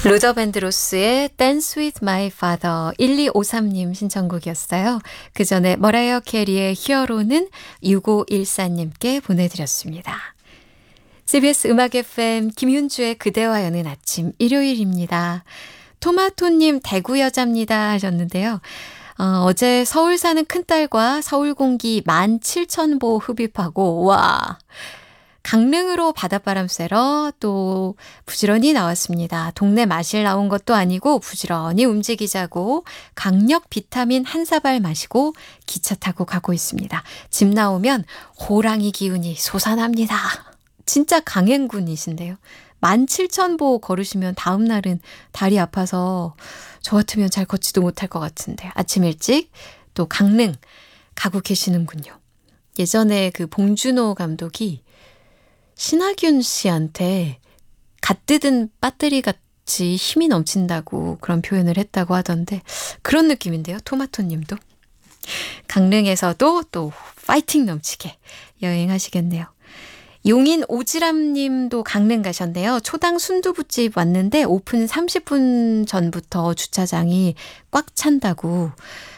루더 밴드로스의 Dance with My Father 1253님 신청곡이었어요. 그 전에 머라이어 캐리의 히어로는 6514님께 보내드렸습니다. CBS 음악 FM 김윤주의 그대와 여는 아침 일요일입니다. 토마토님 대구 여자입니다 하셨는데요. 어제 서울 사는 큰딸과 서울 공기 17,000보 흡입하고 와 강릉으로 바닷바람 쐬러 또 부지런히 나왔습니다. 동네 마실 나온 것도 아니고 부지런히 움직이자고 강력 비타민 한 사발 마시고 기차 타고 가고 있습니다. 집 나오면 호랑이 기운이 솟아납니다. 진짜 강행군이신데요. 17,000보 걸으시면 다음 날은 다리 아파서 저 같으면 잘 걷지도 못할 것 같은데 아침 일찍 또 강릉 가고 계시는군요. 예전에 그 봉준호 감독이 신하균 씨한테 갓 뜯은 배터리 같이 힘이 넘친다고 그런 표현을 했다고 하던데 그런 느낌인데요. 토마토님도. 강릉에서도 또 파이팅 넘치게 여행하시겠네요. 용인 오지람님도 강릉 가셨네요. 초당 순두부집 왔는데 오픈 30분 전부터 주차장이 꽉 찬다고